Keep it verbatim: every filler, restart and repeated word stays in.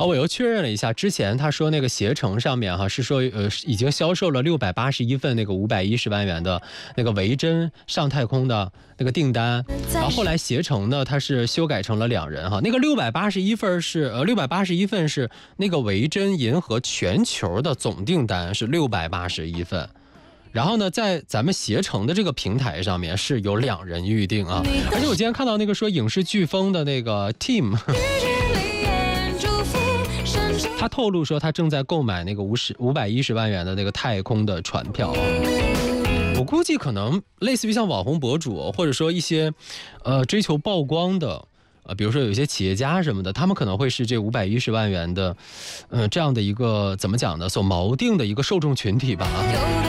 我又确认了一下，之前他说那个携程上面哈是说呃已经销售了六百八十一份那个五百一十万元的那个维珍上太空的那个订单，然后后来携程呢它是修改成了两人哈，那个六百八十一份是呃六百八十一份是那个维珍银河全球的总订单是六百八十一份。然后呢，在咱们携程的这个平台上面是有两人预定啊，而且我今天看到那个说影视飓风的那个 team， 他透露说他正在购买那个五十五百一十万元的那个太空的船票啊。我估计可能类似于像网红博主，或者说一些呃追求曝光的。呃，比如说有一些企业家什么的，他们可能会是这五百一十万元的，呃，这样的一个怎么讲呢？所锚定的一个受众群体吧。